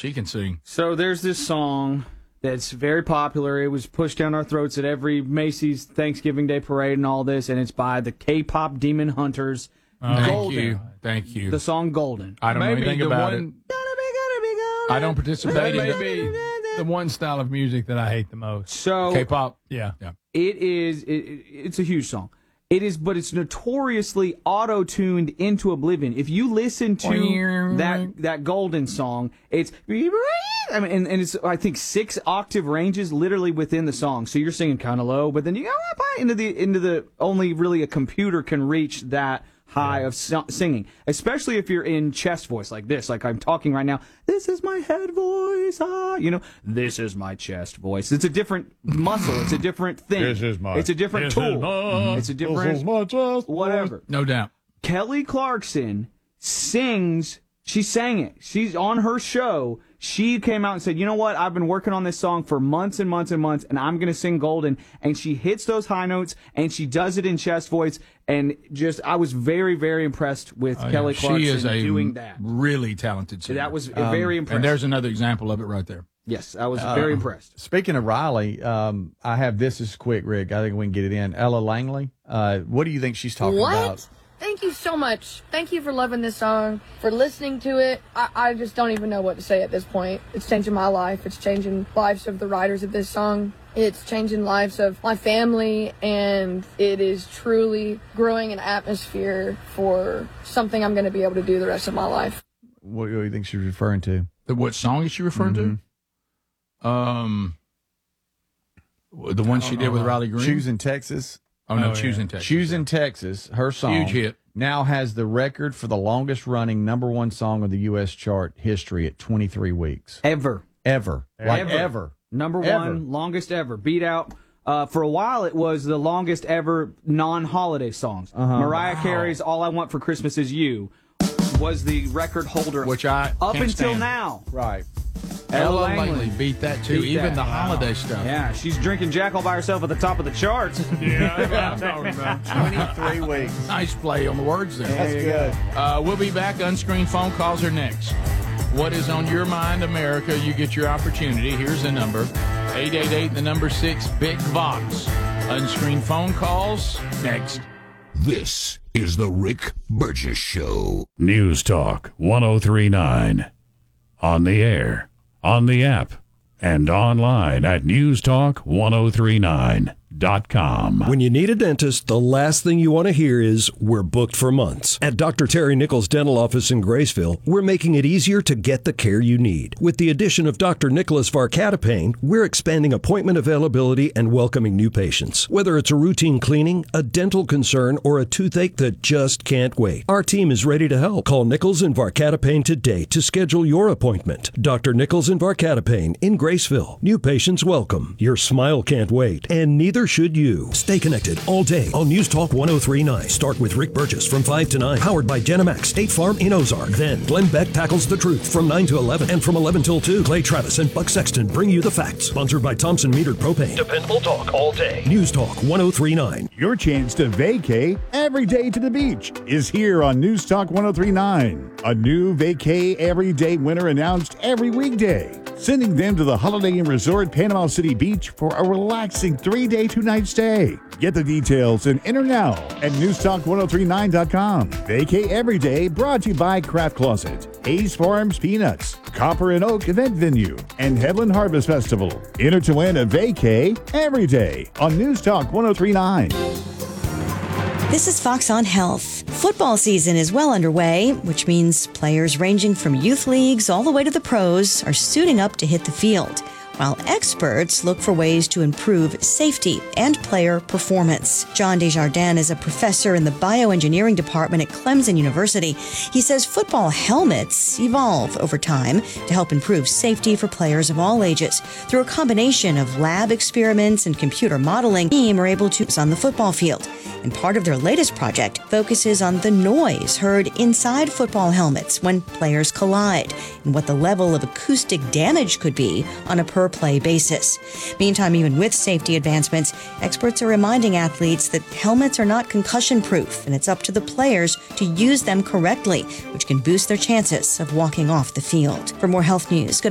She can sing. So there's this song that's very popular. It was pushed down our throats at every Macy's Thanksgiving Day parade and all this, and it's by the K-pop Demon Hunters. Golden. Thank you. The song Golden. I don't know anything about it. I don't participate in the one style of music that I hate the most. So K-pop. Yeah. it's a huge song. It is, but it's notoriously auto-tuned into oblivion. If you listen to that Golden song, it's and it's I think 6 octave ranges literally within the song. So you're singing kind of low, but then you go up into the only really a computer can reach that high of singing, especially if you're in chest voice like this, like I'm talking right now. This is my head voice, this is my chest voice. It's a different muscle. It's a different thing. It's a different tool. It's a different whatever. No doubt. Kelly Clarkson sings. She sang it. She's on her show. She came out and said, you know what? I've been working on this song for months and months and months, and I'm going to sing Golden. And she hits those high notes, and she does it in chest voice. And I was very, very impressed with Kelly Clarkson doing that. Really talented singer. That was very impressive. And there's another example of it right there. Yes, I was very impressed. Speaking of Riley, I have this is quick, Rick. I think we can get it in. Ella Langley. What do you think she's talking about? Thank you so much. Thank you for loving this song, for listening to it. I just don't even know what to say at this point. It's changing my life. It's changing lives of the writers of this song. It's changing lives of my family, and it is truly growing an atmosphere for something I'm going to be able to do the rest of my life. What do you think she's referring to? What song is she referring to? The one she did with Riley Green? Choosing Texas. Oh, no, Choosing Texas. Choosing Texas, her song. Huge hit. Now has the record for the longest running #1 song of the U.S. chart history at 23 weeks. Ever. Number one, longest ever. Beat out. For a while, it was the longest ever non-holiday songs. Mariah Carey's All I Want for Christmas Is You was the record holder. Which I up can't until stand. Now. Right. Ella Langley beat that, too. Even the holiday stuff. Yeah, she's drinking Jack all by herself at the top of the charts. Yeah, 23 weeks. Nice play on the words there. That's good. We'll be back. Unscreened phone calls are next. What is on your mind, America? You get your opportunity. Here's the number. 888, the number 6, Big Vox. Unscreened phone calls next. This is the Rick Burgess Show. News Talk 1039. On the air, on the app, and online at newstalk1039.com. When you need a dentist, the last thing you want to hear is, we're booked for months. At Dr. Terry Nichols' dental office in Graceville, we're making it easier to get the care you need. With the addition of Dr. Nicholas Varcatapane, we're expanding appointment availability and welcoming new patients. Whether it's a routine cleaning, a dental concern, or a toothache that just can't wait, our team is ready to help. Call Nichols and Varcatapane today to schedule your appointment. Dr. Nichols and Varcatapane in Graceville. New patients welcome. Your smile can't wait, and neither should you. Stay connected all day on News Talk 1039. Start with Rick Burgess from 5 to 9. Powered by Genemax State Farm in Ozark. Then Glenn Beck tackles the truth from 9 to 11. And from 11 till 2, Clay Travis and Buck Sexton bring you the facts. Sponsored by Thompson Metered Propane. Dependable talk all day. News Talk 1039. Your chance to vacay every day to the beach is here on News Talk 1039. A new vacay every day winner announced every weekday, sending them to the Holiday Inn Resort Panama City Beach for a relaxing 3-day, 2-night stay. Get the details and enter now at newstalk1039.com. Vacay every day brought to you by Craft Closet, Hayes Farms Peanuts, Copper and Oak Event Venue, and Headland Harvest Festival. Enter to win a vacay every day on News Talk 1039. This is Fox on Health. Football season is well underway, which means players ranging from youth leagues all the way to the pros are suiting up to hit the field, while experts look for ways to improve safety and player performance. John Desjardins is a professor in the bioengineering department at Clemson University. He says football helmets evolve over time to help improve safety for players of all ages. Through a combination of lab experiments and computer modeling, the team are able to use on the football field. And part of their latest project focuses on the noise heard inside football helmets when players collide and what the level of acoustic damage could be on a per-play basis. Meantime, even with safety advancements, experts are reminding athletes that helmets are not concussion-proof, and it's up to the players to use them correctly, which can boost their chances of walking off the field. For more health news, go